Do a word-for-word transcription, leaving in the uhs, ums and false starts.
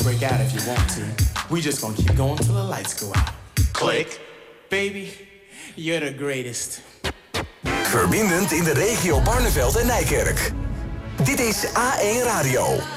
break out if you want to. We just gonna keep going till the lights go out. Click. Baby, you're the greatest. Verbindend in de regio Barneveld en Nijkerk. Dit is A één Radio.